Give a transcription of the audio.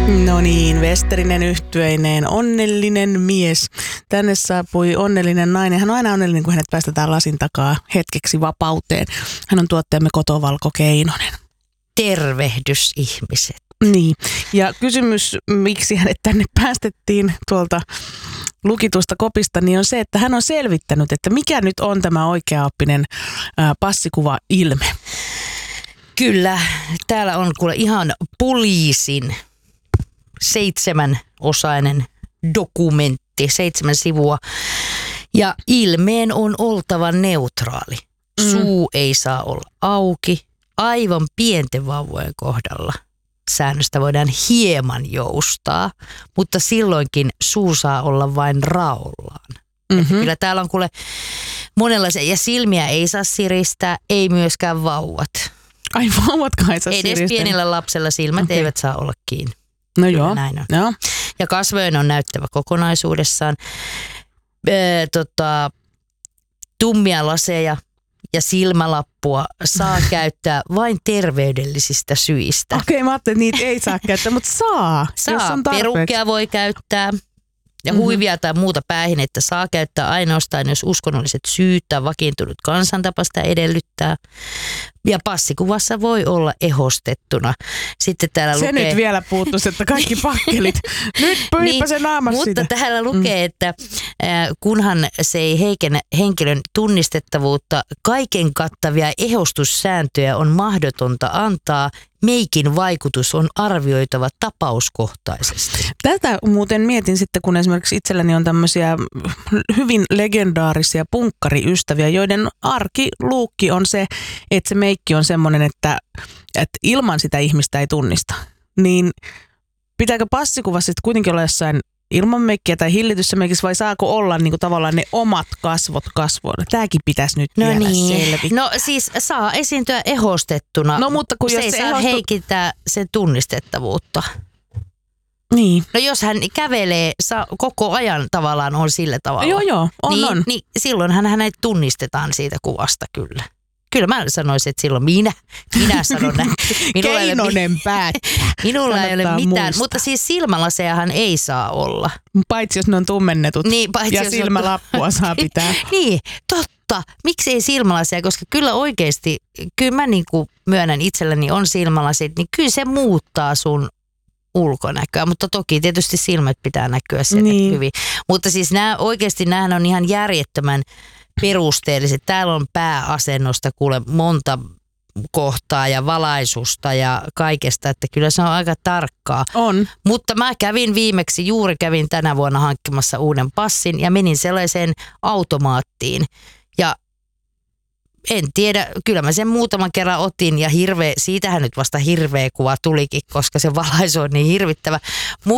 No niin, Westerinen yhtyeineen onnellinen mies. Tänne saapui onnellinen nainen. Hän on aina onnellinen, kun hänet päästetään lasin takaa hetkeksi vapauteen. Hän on tuottajamme Kotovalko Keinonen. Tervehdys ihmiset. Niin, ja kysymys, miksi hänet tänne päästettiin tuolta lukitusta kopista, niin on se, että hän on selvittänyt, että mikä nyt on tämä oikeaoppinen passikuva-ilme. Kyllä, täällä on kuule ihan poliisin 7-osainen dokumentti, 7 sivua. Ja ilmeen on oltava neutraali. Suu ei saa olla auki. Aivan pienten vauvojen kohdalla säännöstä voidaan hieman joustaa, mutta silloinkin suu saa olla vain raollaan. Kyllä täällä on kuule monenlaisia, ja silmiä ei saa siristää, ei myöskään vauvat. Ai vauvatkaan ei saa Edes siristää. pienellä lapsella silmät eivät saa olla kiinni. No joo. Näin on. Joo. Ja kasvojen on näyttävä kokonaisuudessaan. Tummia laseja ja silmälappua saa käyttää vain terveydellisistä syistä. Okei, mä ajattelin, että niitä ei saa käyttää, mutta saa, jos on tarpeeksi. Perukkia voi käyttää ja huivia tai muuta päähinettä saa käyttää ainoastaan, jos uskonnolliset syyt tai vakiintunut kansantapa sitä edellyttää. Ja passikuvassa voi olla ehostettuna. Sitten täällä se lukee... nyt vielä puuttuisi, että kaikki pakkelit. Nyt pyyppä se naamassa mutta sitä. täällä lukee, että kunhan se ei heikennä henkilön tunnistettavuutta, kaiken kattavia ehostussääntöjä on mahdotonta antaa. Meikin vaikutus on arvioitava tapauskohtaisesti. Tätä muuten mietin sitten, kun esimerkiksi itselläni on tämmöisiä hyvin legendaarisia punkkariystäviä, joiden arkiluukki on se, että se meikki on semmoinen, että ilman sitä ihmistä ei tunnista. Niin pitääkö passikuvassa sitten kuitenkin olla jossain ilman meikkiä tai hillityssä meikissä, vai saako olla niinku tavallaan ne omat kasvot kasvoilla? Tämäkin pitäisi nyt vielä selvittää. No siis saa esiintyä ehostettuna. No mutta kun se jos ei se saa heikentää sen tunnistettavuutta. Niin. No jos hän kävelee koko ajan tavallaan on sillä tavalla. Joo, on. Niin silloinhan hänet tunnistetaan siitä kuvasta kyllä. Kyllä mä sanoisin, että silloin minä sanon näin. Keinonen päättää. Minulla ei ole mitään, muistaa. mutta siis silmälasejahan ei saa olla. Paitsi jos ne on tummennetut Niin, ja silmälappua saa pitää. Niin, totta. Miksi ei silmälaseja? Koska kyllä oikeasti, kyllä mä niin kuin myönnän itselläni on silmälasit, niin kyllä se muuttaa sun ulkonäköä, mutta toki tietysti silmät pitää näkyä sieltä hyvin. Mutta siis näähän on ihan järjettömän perusteelliset. Täällä on pääasennosta kuule monta kohtaa ja valaisusta ja kaikesta, että kyllä se on aika tarkkaa. On. Mutta mä juuri kävin tänä vuonna hankkimassa uuden passin ja menin sellaiseen automaattiin ja en tiedä, kyllä mä sen muutaman kerran otin ja siitähän nyt vasta hirveä kuva tulikin, koska se valaisu on niin hirvittävä.